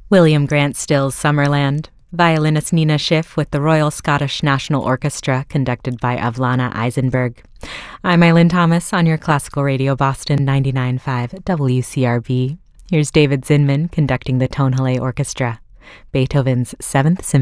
William Grant Still's Summerland, violinist Nina Schiff with the Royal Scottish National Orchestra conducted by Avlana Eisenberg. I'm Eileen Thomas on your Classical Radio Boston 99.5 WCRB. Here's David Zinman conducting the Tonhalle Orchestra, Beethoven's 7th Symphony.